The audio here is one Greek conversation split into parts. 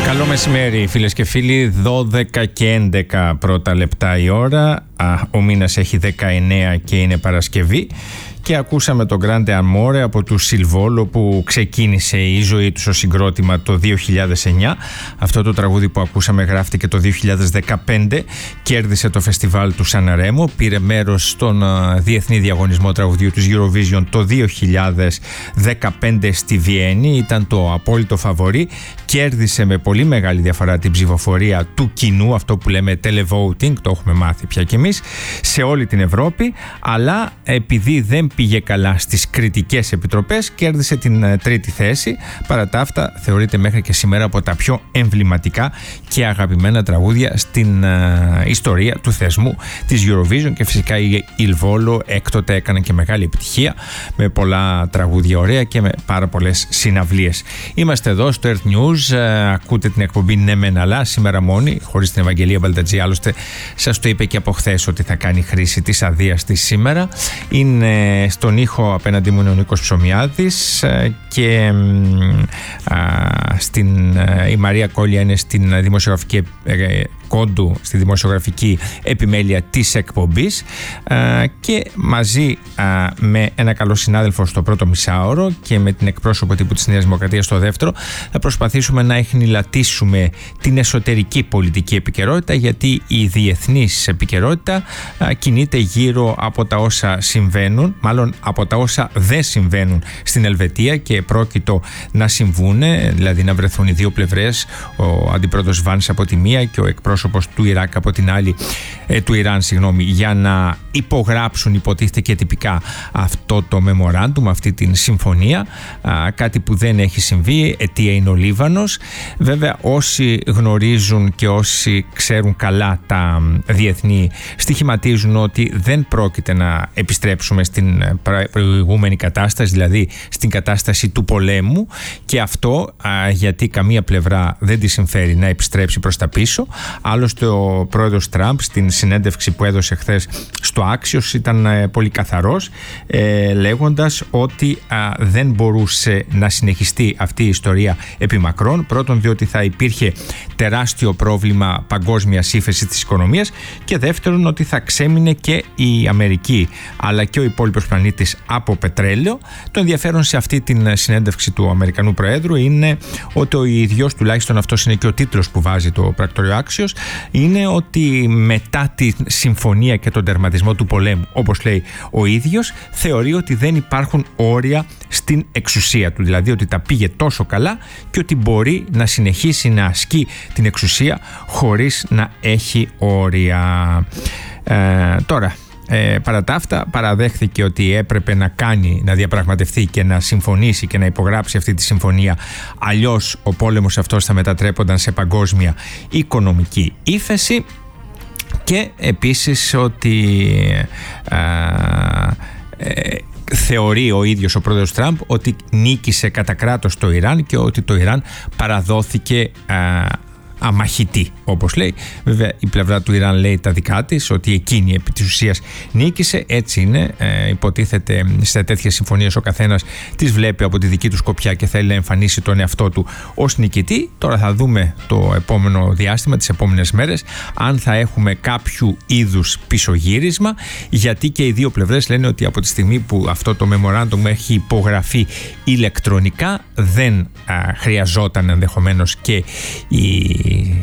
Καλό μεσημέρι φίλες και φίλοι, 12 και 11 πρώτα λεπτά η ώρα, ο μήνας έχει 19 και είναι Παρασκευή και ακούσαμε το Grande Amore από του Silvolo που ξεκίνησε η ζωή του ως συγκρότημα το 2009. Αυτό το τραγούδι που ακούσαμε γράφτηκε το 2015, κέρδισε το φεστιβάλ του Σαναρέμο, πήρε μέρος στον διεθνή διαγωνισμό τραγουδιού του Eurovision το 2015 στη Βιέννη, ήταν το απόλυτο φαβορί, κέρδισε με πολύ μεγάλη διαφορά την ψηφοφορία του κοινού, αυτό που λέμε televoting, το έχουμε μάθει πια κι εμείς, σε όλη την Ευρώπη, αλλά επειδή δεν πήγε καλά στις κριτικές επιτροπές, κέρδισε την τρίτη θέση. Παρά τα αυτά, θεωρείται μέχρι και σήμερα από τα πιο εμβληματικά και αγαπημένα τραγούδια στην ιστορία του θεσμού της Eurovision και φυσικά η Silvolo έκτοτε έκανε και μεγάλη επιτυχία με πολλά τραγούδια ωραία και με πάρα πολλές συναυλίες. Είμαστε εδώ στο Earth News, ακούτε την εκπομπή Ναι Μεν Αλλά, σήμερα μόνη, χωρίς την Ευαγγελία Μπαλτατζή, άλλωστε σας το είπε και από χθες ότι θα κάνει χρήση της αδείας της σήμερα. Είναι στον ήχο απέναντί μου είναι ο Νίκος Ψωμιάδης και η Μαρία Κόλλια είναι στην δημοσιογραφική κόντου, στη δημοσιογραφική επιμέλεια της εκπομπής και μαζί με ένα καλό συνάδελφο στο πρώτο μισάωρο και με την εκπρόσωπο τύπου της Νέας Δημοκρατίας στο δεύτερο θα προσπαθήσουμε να εχνηλατήσουμε την εσωτερική πολιτική επικαιρότητα, γιατί η διεθνής επικαιρότητα κινείται γύρω από τα όσα συμβαίνουν, μάλλον από τα όσα δεν συμβαίνουν στην Ελβετία και πρόκειτο να συμβούν, δηλαδή να βρεθούν οι δύο πλευρές, ο αντιπρόεδρος Βάνς από τη μία και ο εκπρόσωπος του Ιράκ από την άλλη, του Ιράν, για να υπογράψουν υποτίθεται και τυπικά αυτό το memorandum, αυτή την συμφωνία, κάτι που δεν έχει συμβεί. Αιτία είναι ο Λίβανος. Βέβαια όσοι γνωρίζουν και όσοι ξέρουν καλά τα διεθνή στοιχηματίζουν ότι δεν πρόκειται να επιστρέψουμε στην προηγούμενη κατάσταση, δηλαδή στην κατάσταση του πολέμου, και αυτό γιατί καμία πλευρά δεν τη συμφέρει να επιστρέψει προς τα πίσω. Άλλωστε ο πρόεδρος Τραμπ στην συνέντευξη που έδωσε χθες στο Άξιος ήταν πολύ καθαρός, λέγοντας ότι δεν μπορούσε να συνεχιστεί αυτή η ιστορία επί μακρόν. Πρώτον, διότι θα υπήρχε τεράστιο πρόβλημα παγκόσμιας ύφεσης της οικονομίας, και δεύτερον ότι θα ξέμεινε και η Αμερική αλλά και ο υπόλοιπος πλανήτης από πετρέλαιο. Το ενδιαφέρον σε αυτή την συνέντευξη του Αμερικανού Προέδρου είναι ότι ο ίδιος, τουλάχιστον αυτός είναι και ο τίτλος που βάζει το πρακτορείο Άξιος, είναι ότι μετά τη συμφωνία και τον τερματισμό του πολέμου, όπως λέει ο ίδιος, θεωρεί ότι δεν υπάρχουν όρια στην εξουσία του, δηλαδή ότι τα πήγε τόσο καλά και ότι μπορεί να συνεχίσει να ασκεί την εξουσία χωρίς να έχει όρια. Τώρα, παρά τα αυτά, παραδέχθηκε ότι έπρεπε να διαπραγματευτεί και να συμφωνήσει και να υπογράψει αυτή τη συμφωνία, αλλιώς ο πόλεμος αυτός θα μετατρέπονταν σε παγκόσμια οικονομική ύφεση, και επίσης ότι θεωρεί ο ίδιος ο πρόεδρος Τραμπ ότι νίκησε κατά κράτος το Ιράν και ότι το Ιράν παραδόθηκε αμαχητή, όπως λέει. Βέβαια η πλευρά του Ιράν λέει τα δικά της, ότι εκείνη επί της ουσίας νίκησε. Έτσι είναι, υποτίθεται σε τέτοιες συμφωνίες ο καθένας τις βλέπει από τη δική του σκοπιά και θέλει να εμφανίσει τον εαυτό του ως νικητή. Τώρα θα δούμε το επόμενο διάστημα, τις επόμενες μέρες, αν θα έχουμε κάποιο είδους πισωγύρισμα, γιατί και οι δύο πλευρές λένε ότι από τη στιγμή που αυτό το memorandum έχει υπογραφεί ηλεκτρονικά, δεν χρειαζόταν ενδεχομένως και η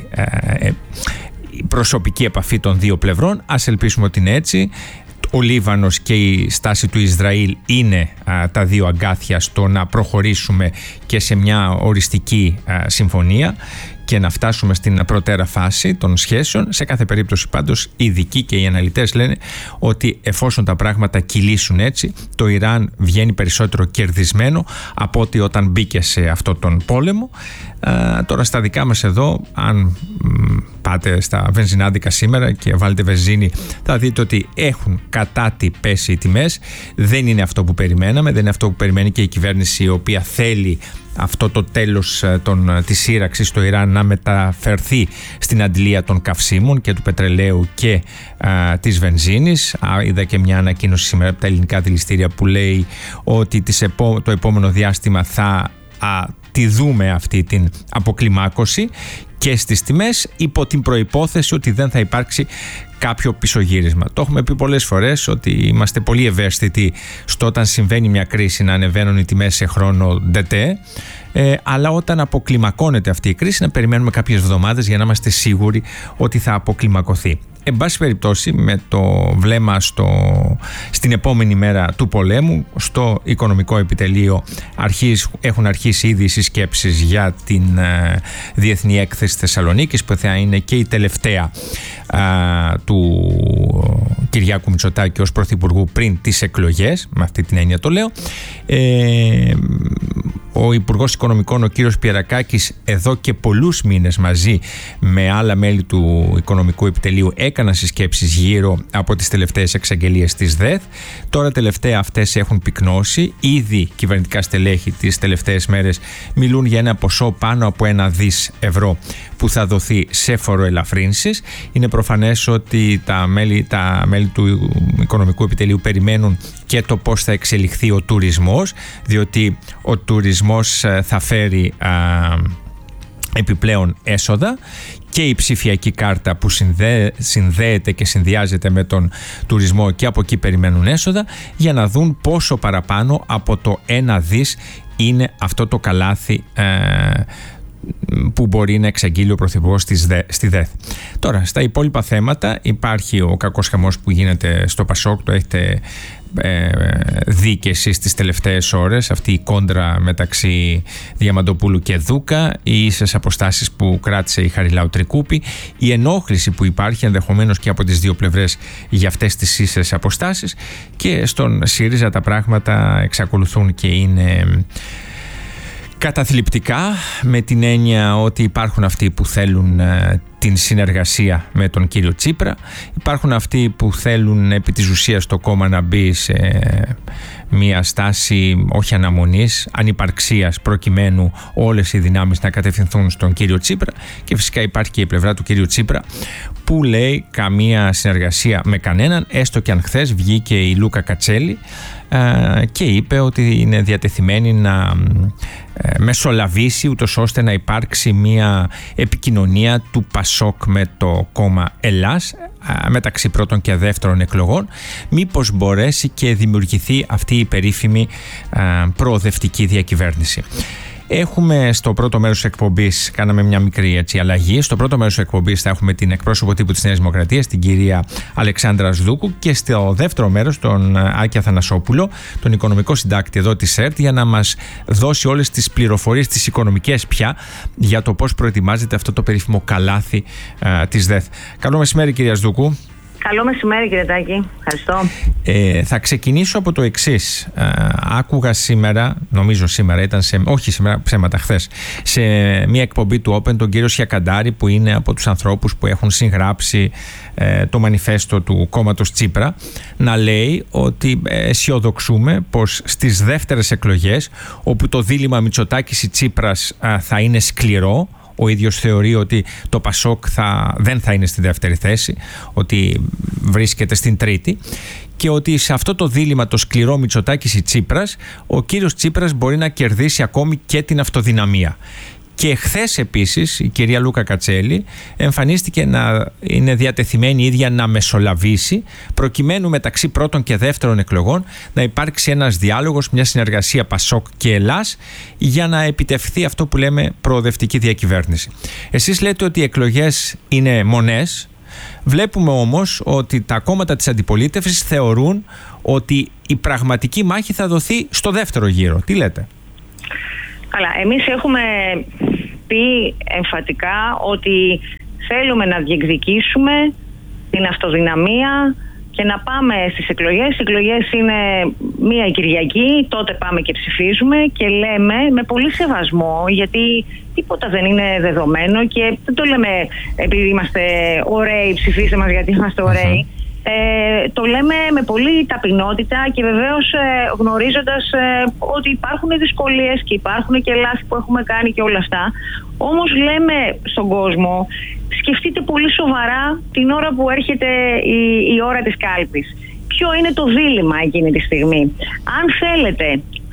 προσωπική επαφή των δύο πλευρών. Ας ελπίσουμε ότι είναι έτσι. Ο Λίβανος και η στάση του Ισραήλ είναι τα δύο αγκάθια στο να προχωρήσουμε και σε μια οριστική συμφωνία και να φτάσουμε στην προτέρα φάση των σχέσεων. Σε κάθε περίπτωση πάντως οι ειδικοί και οι αναλυτές λένε ότι εφόσον τα πράγματα κυλήσουν έτσι, το Ιράν βγαίνει περισσότερο κερδισμένο από ότι όταν μπήκε σε αυτόν τον πόλεμο. Τώρα στα δικά μας εδώ, αν πάτε στα βενζινάδικα σήμερα και βάλετε βενζίνη, θα δείτε ότι έχουν κατά τι πέσει οι τιμές. Δεν είναι αυτό που περιμέναμε, δεν είναι αυτό που περιμένει και η κυβέρνηση, η οποία θέλει αυτό το τέλος της σύραξης στο Ιράν να μεταφερθεί στην αντλία των καυσίμων και του πετρελαίου και της βενζίνης. Είδα και μια ανακοίνωση σήμερα από τα ελληνικά δηληστήρια που λέει ότι το επόμενο διάστημα θα τη δούμε αυτή την αποκλιμάκωση και στις τιμές, υπό την προϋπόθεση ότι δεν θα υπάρξει κάποιο πισωγύρισμα. Το έχουμε πει πολλές φορές ότι είμαστε πολύ ευαίσθητοι στο όταν συμβαίνει μια κρίση να ανεβαίνουν οι τιμές σε χρόνο ΔΤΕ, αλλά όταν αποκλιμακώνεται αυτή η κρίση να περιμένουμε κάποιες εβδομάδες για να είμαστε σίγουροι ότι θα αποκλιμακωθεί. Εν πάση περιπτώσει, με το βλέμμα στην επόμενη μέρα του πολέμου, στο οικονομικό επιτελείο έχουν αρχίσει ήδη οι συσκέψεις για την Διεθνή Έκθεση Θεσσαλονίκης, που θα είναι και η τελευταία του Κυριάκου Μητσοτάκη ως Πρωθυπουργού πριν τις εκλογές, με αυτή την έννοια το λέω. Ο Υπουργός Οικονομικών, ο κύριος Πιερακάκης, εδώ και πολλούς μήνες μαζί με άλλα μέλη του Οικονομικού Επιτελείου έκαναν συσκέψεις γύρω από τις τελευταίες εξαγγελίες της ΔΕΘ. Τώρα τελευταία αυτές έχουν πυκνώσει. Ήδη κυβερνητικά στελέχη τις τελευταίες μέρες μιλούν για ένα ποσό πάνω από 1 δις ευρώ που θα δοθεί σε φοροελαφρύνσεις. Είναι προφανές ότι τα μέλη του Οικονομικού Επιτελείου περιμένουν και το πώς θα εξελιχθεί ο τουρισμός, διότι ο τουρισμός θα φέρει επιπλέον έσοδα, και η ψηφιακή κάρτα που συνδέεται και συνδυάζεται με τον τουρισμό, και από εκεί περιμένουν έσοδα, για να δουν πόσο παραπάνω από το 1 δις είναι αυτό το καλάθι που μπορεί να εξαγγείλει ο Πρωθυπουργός στη ΔΕΘ. Τώρα, στα υπόλοιπα θέματα υπάρχει ο κακός χαμός που γίνεται στο Πασόκ, το έχετε δει και εσείς τις τελευταίες ώρες, αυτή η κόντρα μεταξύ Διαμαντοπούλου και Δούκα, οι ίσες αποστάσεις που κράτησε η Χαριλάου Τρικούπη, η ενόχληση που υπάρχει ενδεχομένως και από τις δύο πλευρές για αυτές τις ίσες αποστάσεις, και στον ΣΥΡΙΖΑ τα πράγματα εξακολουθούν και είναι καταθλιπτικά, με την έννοια ότι υπάρχουν αυτοί που θέλουν την συνεργασία με τον κύριο Τσίπρα, υπάρχουν αυτοί που θέλουν επί της ουσίας το κόμμα να μπει σε μια στάση όχι αναμονής, ανυπαρξίας, προκειμένου όλες οι δυνάμεις να κατευθυνθούν στον κύριο Τσίπρα, και φυσικά υπάρχει και η πλευρά του κύριου Τσίπρα που λέει καμία συνεργασία με κανέναν, έστω και αν χθες βγήκε η Λούκα Κατσέλη και είπε ότι είναι διατεθειμένη να μεσολαβήσει ούτως ώστε να υπάρξει μια επικοινωνία του Πασόκ με το κόμμα Ελλάς μεταξύ πρώτων και δεύτερων εκλογών, μήπως μπορέσει και δημιουργηθεί αυτή η περίφημη προοδευτική διακυβέρνηση. Έχουμε στο πρώτο μέρος της εκπομπής, κάναμε μια μικρή αλλαγή. Στο πρώτο μέρος της εκπομπής θα έχουμε την εκπρόσωπο τύπου της Νέας Δημοκρατίας, την κυρία Αλεξάνδρα Σδούκου, και στο δεύτερο μέρος τον Άκη Αθανασόπουλο, τον οικονομικό συντάκτη εδώ της ΕΡΤ, για να μας δώσει όλες τις πληροφορίες, τις οικονομικές πια, για το πώς προετοιμάζεται αυτό το περίφημο καλάθι της ΔΕΘ. Καλό μεσημέρι, κυρία Σδούκου. Καλό μεσημέρι, κύριε Τάκη. Ευχαριστώ. Θα ξεκινήσω από το εξής. Άκουγα σήμερα, νομίζω σήμερα ήταν όχι σήμερα, ψέματα, χθες, σε μια εκπομπή του Open, τον κύριο Σιακαντάρη, που είναι από τους ανθρώπους που έχουν συγγράψει το μανιφέστο του κόμματος Τσίπρα, να λέει ότι αισιοδοξούμε πως στις δεύτερες εκλογές, όπου το δίλημμα Μητσοτάκης ή Τσίπρας θα είναι σκληρό, ο ίδιος θεωρεί ότι το Πασόκ δεν θα είναι στη δεύτερη θέση, ότι βρίσκεται στην τρίτη, και ότι σε αυτό το δίλημμα το σκληρό Μητσοτάκης ή Τσίπρας, ο κύριος Τσίπρας μπορεί να κερδίσει ακόμη και την αυτοδυναμία. Και χθες επίσης η κυρία Λούκα Κατσέλη εμφανίστηκε να είναι διατεθειμένη η ίδια να μεσολαβήσει, προκειμένου μεταξύ πρώτων και δεύτερων εκλογών να υπάρξει ένας διάλογος, μια συνεργασία Πασόκ και Ελλάς, για να επιτευχθεί αυτό που λέμε προοδευτική διακυβέρνηση. Εσείς λέτε ότι οι εκλογές είναι μονές. Βλέπουμε όμως ότι τα κόμματα της αντιπολίτευσης θεωρούν ότι η πραγματική μάχη θα δοθεί στο δεύτερο γύρο. Τι λέτε? Καλά, εμείς έχουμε πει εμφατικά ότι θέλουμε να διεκδικήσουμε την αυτοδυναμία και να πάμε στις εκλογές. Οι εκλογές είναι μία Κυριακή, τότε πάμε και ψηφίζουμε, και λέμε με πολύ σεβασμό, γιατί τίποτα δεν είναι δεδομένο και δεν το λέμε επειδή είμαστε ωραίοι, ψηφίστε μας γιατί είμαστε ωραίοι. Το λέμε με πολύ ταπεινότητα και βεβαίως γνωρίζοντας ότι υπάρχουν δυσκολίες και υπάρχουν και λάθη που έχουμε κάνει και όλα αυτά. Όμως λέμε στον κόσμο, σκεφτείτε πολύ σοβαρά την ώρα που έρχεται η ώρα της κάλπης. Ποιο είναι το δίλημμα εκείνη τη στιγμή? Αν θέλετε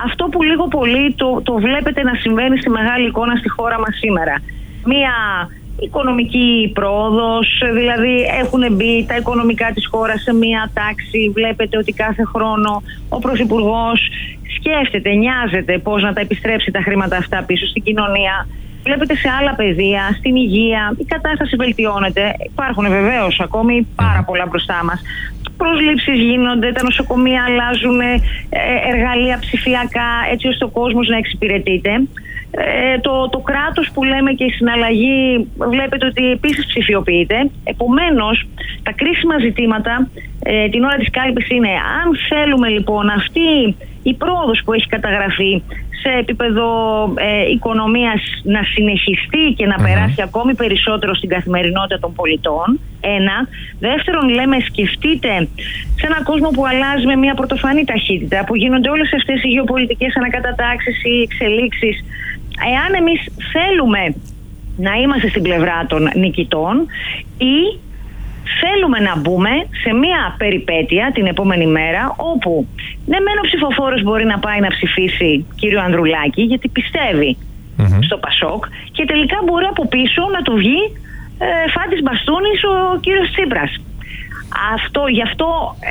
αυτό που λίγο πολύ το βλέπετε να συμβαίνει στη μεγάλη εικόνα στη χώρα μας σήμερα. Μία οικονομική πρόοδος, δηλαδή έχουν μπει τα οικονομικά της χώρας σε μία τάξη. Βλέπετε ότι κάθε χρόνο ο Πρωθυπουργός σκέφτεται, νοιάζεται πώς να τα επιστρέψει τα χρήματα αυτά πίσω στην κοινωνία. Βλέπετε σε άλλα πεδία, στην υγεία, η κατάσταση βελτιώνεται. Υπάρχουν βεβαίως ακόμη πάρα πολλά μπροστά μας. Προσλήψεις γίνονται, τα νοσοκομεία αλλάζουν, εργαλεία ψηφιακά, έτσι ώστε ο κόσμος να εξυπηρετείται. Το κράτος που λέμε και η συναλλαγή βλέπετε ότι επίσης ψηφιοποιείται. Επομένως, τα κρίσιμα ζητήματα την ώρα της κάλπης είναι αν θέλουμε λοιπόν αυτή η πρόοδος που έχει καταγραφεί σε επίπεδο οικονομίας να συνεχιστεί και να περάσει ακόμη περισσότερο στην καθημερινότητα των πολιτών. Ένα. Δεύτερον, λέμε σκεφτείτε σε έναν κόσμο που αλλάζει με μια πρωτοφανή ταχύτητα, που γίνονται όλες αυτές οι γεωπολιτικές ανακατατάξεις, οι εξελίξεις. Εάν εμείς θέλουμε να είμαστε στην πλευρά των νικητών ή θέλουμε να μπούμε σε μια περιπέτεια την επόμενη μέρα όπου ναι μεν ο ψηφοφόρος μπορεί να πάει να ψηφίσει κύριο Ανδρουλάκη γιατί πιστεύει στο Πασόκ και τελικά μπορεί από πίσω να του βγει φάτης μπαστούνης ο κύριος Τσίπρας. Γι' αυτό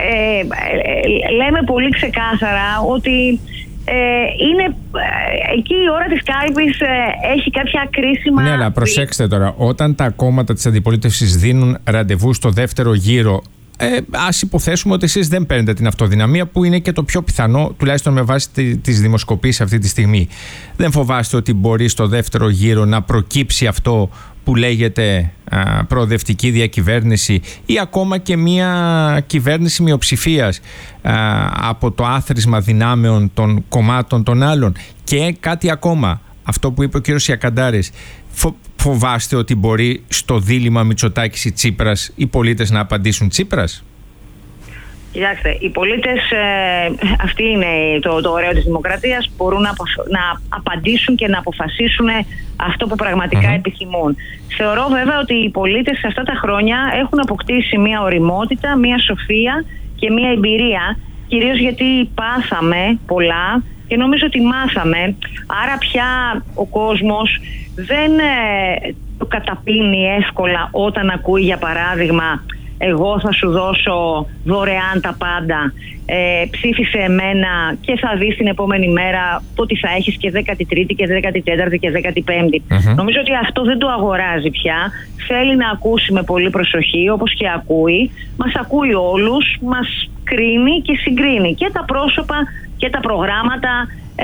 λέμε πολύ ξεκάθαρα ότι είναι εκεί η ώρα της κάλπης έχει κάποια κρίσιμα... Ναι, αλλά προσέξτε τώρα, όταν τα κόμματα της αντιπολίτευσης δίνουν ραντεβού στο δεύτερο γύρο, ας υποθέσουμε ότι εσείς δεν παίρνετε την αυτοδυναμία που είναι και το πιο πιθανό, τουλάχιστον με βάση τις δημοσκοπήσεις αυτή τη στιγμή. Δεν φοβάστε ότι μπορεί στο δεύτερο γύρο να προκύψει αυτό που λέγεται προοδευτική διακυβέρνηση ή ακόμα και μια κυβέρνηση μειοψηφίας από το άθροισμα δυνάμεων των κομμάτων των άλλων? Και κάτι ακόμα, αυτό που είπε ο κύριος Ιακαντάρης, φοβάστε ότι μπορεί στο δίλημμα Μητσοτάκης ή Τσίπρας οι πολίτες να απαντήσουν Τσίπρας? Κοιτάξτε, οι πολίτες, αυτή είναι το ωραίο της δημοκρατίας, μπορούν να απαντήσουν και να αποφασίσουν αυτό που πραγματικά επιθυμούν. Θεωρώ βέβαια ότι οι πολίτες σε αυτά τα χρόνια έχουν αποκτήσει μια ωριμότητα, μια σοφία και μια εμπειρία, κυρίως γιατί πάθαμε πολλά και νομίζω ότι μάθαμε, άρα πια ο κόσμος δεν το καταπίνει εύκολα όταν ακούει για παράδειγμα εγώ θα σου δώσω δωρεάν τα πάντα, ψήφισε εμένα και θα δεις την επόμενη μέρα ότι θα έχεις και 13η και 14η και 15η. Νομίζω ότι αυτό δεν το αγοράζει πια. Θέλει να ακούσει με πολύ προσοχή, όπως και ακούει. Μας ακούει όλους, μας κρίνει και συγκρίνει και τα πρόσωπα και τα προγράμματα,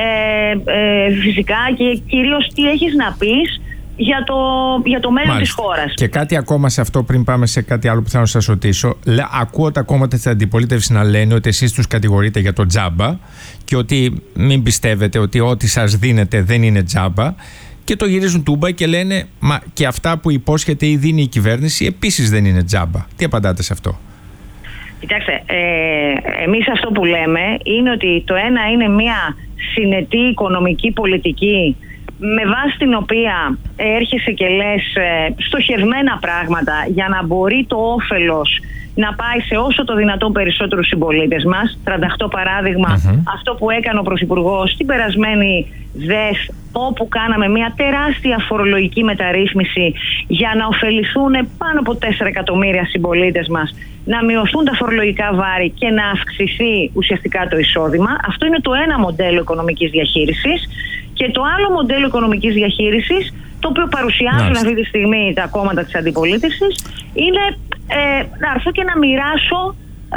φυσικά, και κυρίως τι έχεις να πεις για το μέλλον της χώρας. Και κάτι ακόμα σε αυτό πριν πάμε σε κάτι άλλο που θέλω να σας ρωτήσω. Ακούω τα κόμματα της αντιπολίτευσης να λένε ότι εσείς τους κατηγορείτε για το τζάμπα και ότι μην πιστεύετε ότι ό,τι σας δίνεται δεν είναι τζάμπα, και το γυρίζουν τούμπα και λένε μα και αυτά που υπόσχεται ή δίνει η κυβέρνηση επίσης δεν είναι τζάμπα. Τι απαντάτε σε αυτό? Κοιτάξτε, εμείς αυτό που λέμε είναι ότι το ένα είναι μια συνετή οικονομική πολιτική με βάση την οποία έρχεσαι και λες στοχευμένα πράγματα για να μπορεί το όφελος να πάει σε όσο το δυνατόν περισσότερους συμπολίτες μας. 38 παράδειγμα, αυτό που έκανε ο Πρωθυπουργός στην περασμένη ΔΕΘ, όπου κάναμε μια τεράστια φορολογική μεταρρύθμιση για να ωφεληθούν πάνω από 4 εκατομμύρια συμπολίτες μας, να μειωθούν τα φορολογικά βάρη και να αυξηθεί ουσιαστικά το εισόδημα. Αυτό είναι το ένα μοντέλο οικονομικής διαχείρισης. Και το άλλο μοντέλο οικονομικής διαχείρισης, το οποίο παρουσιάζουν αυτή τη στιγμή τα κόμματα της αντιπολίτευσης, είναι να έρθω και να μοιράσω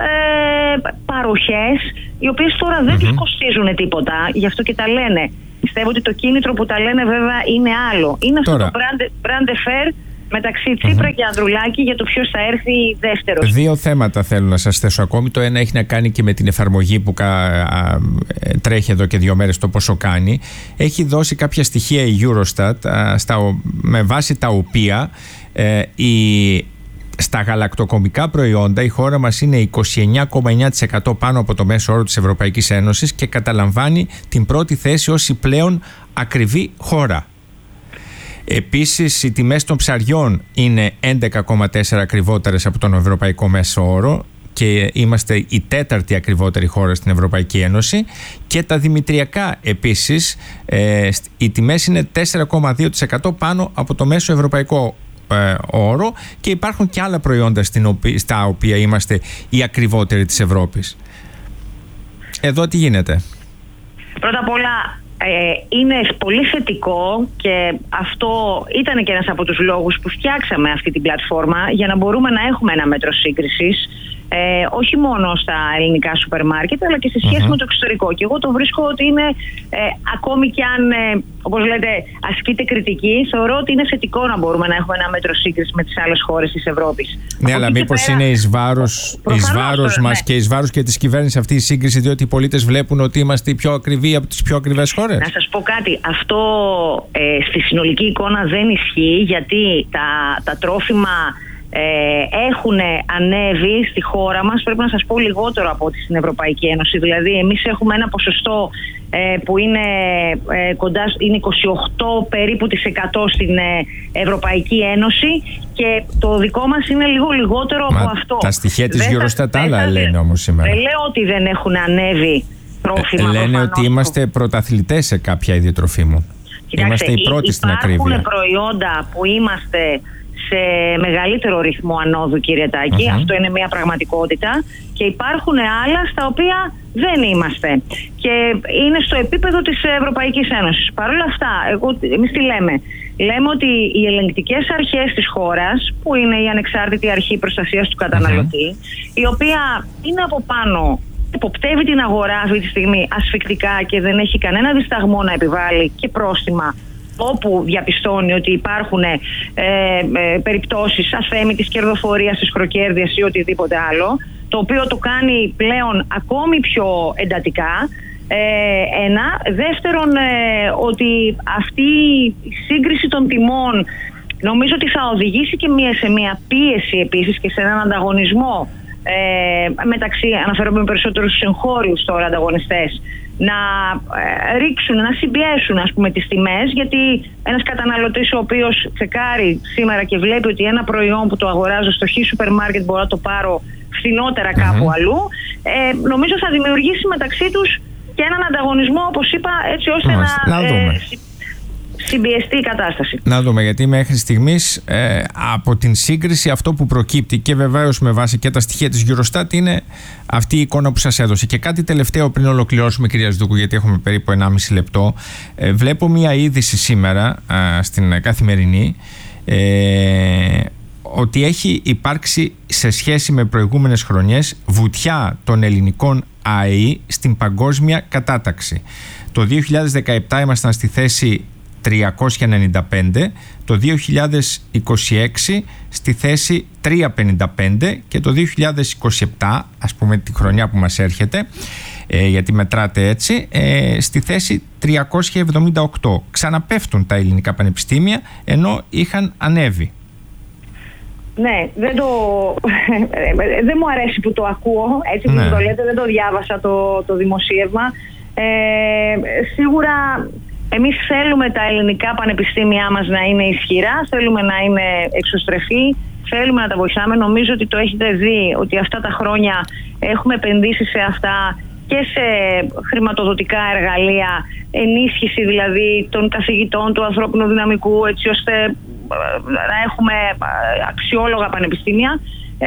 παροχές, οι οποίες τώρα δεν τους κοστίζουν τίποτα, γι' αυτό και τα λένε. Πιστεύω ότι το κίνητρο που τα λένε βέβαια είναι άλλο. Είναι αυτό το brand fair μεταξύ Τσίπρα και Ανδρουλάκη για το ποιος θα έρθει δεύτερος. Δύο θέματα θέλω να σας θέσω ακόμη. Το ένα έχει να κάνει και με την εφαρμογή που τρέχει εδώ και 2 μέρες, το πόσο κάνει. Έχει δώσει κάποια στοιχεία η Eurostat με βάση τα οποία στα γαλακτοκομικά προϊόντα η χώρα μας είναι 29,9% πάνω από το μέσο όρο της Ευρωπαϊκής Ένωσης και καταλαμβάνει την πρώτη θέση ως η πλέον ακριβή χώρα. Επίσης, οι τιμές των ψαριών είναι 11,4 ακριβότερες από τον ευρωπαϊκό μέσο όρο και είμαστε η 4η ακριβότερη χώρα στην Ευρωπαϊκή Ένωση. Και τα δημητριακά επίσης, οι τιμές είναι 4,2% πάνω από το μέσο ευρωπαϊκό όρο, και υπάρχουν και άλλα προϊόντα στα οποία είμαστε οι ακριβότεροι της Ευρώπης. Εδώ τι γίνεται? Πρώτα απ' όλα είναι πολύ θετικό, και αυτό ήταν και ένας από τους λόγους που φτιάξαμε αυτή την πλατφόρμα, για να μπορούμε να έχουμε ένα μέτρο σύγκρισης, όχι μόνο στα ελληνικά σούπερ μάρκετ, αλλά και σε σχέση με το εξωτερικό. Και εγώ το βρίσκω ότι είναι, ακόμη κι αν, όπως λέτε, ασκείται κριτική, θεωρώ ότι είναι θετικό να μπορούμε να έχουμε ένα μέτρο σύγκρισης με τις άλλες χώρες της Ευρώπης. Ναι, αλλά μήπως είναι εις βάρος μας και εις βάρος και της κυβέρνησης αυτή η σύγκριση, διότι οι πολίτες βλέπουν ότι είμαστε οι πιο ακριβοί από τις πιο ακριβές χώρες? Να σας πω κάτι. Αυτό στη συνολική εικόνα δεν ισχύει, γιατί τα τρόφιμα έχουν ανέβει στη χώρα μας, πρέπει να σας πω, λιγότερο από ό,τι στην Ευρωπαϊκή Ένωση. Δηλαδή εμείς έχουμε ένα ποσοστό που είναι είναι 28 περίπου της 100 στην Ευρωπαϊκή Ένωση, και το δικό μας είναι λίγο λιγότερο από αυτό. Τα στοιχεία της Eurostat άλλα λένε όμως σήμερα. Δεν λέω ότι δεν έχουν ανέβει τρόφιμα. Λένε ότι είμαστε πρωταθλητές σε κάποια είδη τροφίμων. Είμαστε οι πρώτοι στην ακρίβεια. Υπάρχουν προϊόντα που είμαστε σε μεγαλύτερο ρυθμό ανόδου, κύριε Τάκη. Αυτό είναι μια πραγματικότητα. Και υπάρχουν άλλα στα οποία δεν είμαστε. Και είναι στο επίπεδο της Ευρωπαϊκής Ένωσης. Παρ' όλα αυτά, εμείς τι λέμε? Λέμε ότι οι ελεγκτικές αρχές της χώρας, που είναι η ανεξάρτητη αρχή προστασίας του καταναλωτή, η οποία είναι από πάνω, υποπτεύει την αγορά αυτή τη στιγμή ασφικτικά και δεν έχει κανένα δισταγμό να επιβάλλει και πρόστιμα όπου διαπιστώνει ότι υπάρχουν περιπτώσεις αθέμητης κερδοφορίας, της χροκέρδειας ή οτιδήποτε άλλο, το οποίο το κάνει πλέον ακόμη πιο εντατικά. Ένα. Δεύτερον, ότι αυτή η σύγκριση των τιμών νομίζω ότι θα οδηγήσει και σε μια πίεση επίσης και σε έναν ανταγωνισμό μεταξύ, αναφέρομαι περισσότερο στους εγχώριους τώρα ανταγωνιστές, να ρίξουν, να συμπιέσουν, ας πούμε, τις τιμές, γιατί ένας καταναλωτής ο οποίος τσεκάρει σήμερα και βλέπει ότι ένα προϊόν που το αγοράζω στο χ σούπερ μάρκετ μπορώ να το πάρω φθηνότερα κάπου αλλού, νομίζω θα δημιουργήσει μεταξύ τους και έναν ανταγωνισμό, όπως είπα, έτσι ώστε να συμπιεστεί η κατάσταση. Να δούμε, γιατί μέχρι στιγμής από την σύγκριση αυτό που προκύπτει, και βεβαίως με βάση και τα στοιχεία της Eurostat, είναι αυτή η εικόνα που σας έδωσε. Και κάτι τελευταίο πριν ολοκληρώσουμε, κυρία Σδούκου, γιατί έχουμε περίπου 1,5 λεπτό. Βλέπω μία είδηση σήμερα στην Καθημερινή, ότι έχει υπάρξει σε σχέση με προηγούμενες χρονιές βουτιά των ελληνικών ΑΕΗ στην παγκόσμια κατάταξη. Το 2017 ήμασταν στη θέση 395, το 2026 στη θέση 355 και το 2027, ας πούμε τη χρονιά που μας έρχεται, γιατί μετράτε έτσι, στη θέση 378. Ξαναπέφτουν τα ελληνικά πανεπιστήμια, ενώ είχαν ανέβει. Ναι, δεν μου αρέσει που το ακούω, έτσι που το λέτε, δεν το διάβασα το δημοσίευμα. Σίγουρα εμείς θέλουμε τα ελληνικά πανεπιστήμια μας να είναι ισχυρά, θέλουμε να είναι εξωστρεφή, θέλουμε να τα βοηθάμε. Νομίζω ότι το έχετε δει ότι αυτά τα χρόνια έχουμε επενδύσει σε αυτά και σε χρηματοδοτικά εργαλεία, ενίσχυση δηλαδή των καθηγητών, του ανθρώπινου δυναμικού, έτσι ώστε να έχουμε αξιόλογα πανεπιστήμια.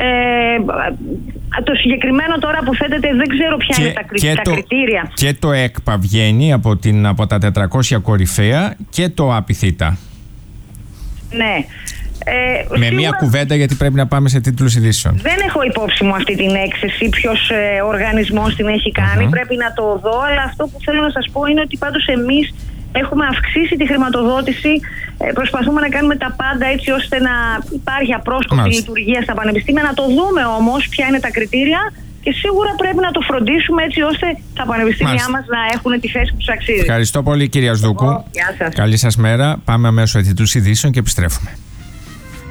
Το συγκεκριμένο τώρα που θέτετε δεν ξέρω ποια είναι τα κριτήρια. Και το ΕΚΠΑ βγαίνει από τα 400 κορυφαία και το ΑΠΙΘΙΤΑ. Ναι. Με μία κουβέντα, γιατί πρέπει να πάμε σε τίτλους ειδήσεων. Δεν έχω υπόψη μου αυτή την έκθεση, ποιος οργανισμός την έχει κάνει. Πρέπει να το δω, αλλά αυτό που θέλω να σας πω είναι ότι πάντως εμείς έχουμε αυξήσει τη χρηματοδότηση. Προσπαθούμε να κάνουμε τα πάντα έτσι ώστε να υπάρχει απρόσκοπτη λειτουργία στα πανεπιστήμια. Να το δούμε όμως ποια είναι τα κριτήρια, και σίγουρα πρέπει να το φροντίσουμε έτσι ώστε τα πανεπιστήμια μας να έχουν τη θέση που τους αξίζει. Ευχαριστώ πολύ, κυρία Σδούκου. Γεια σας. Καλή σας μέρα. Πάμε αμέσως σε τίτλους ειδήσεων και επιστρέφουμε.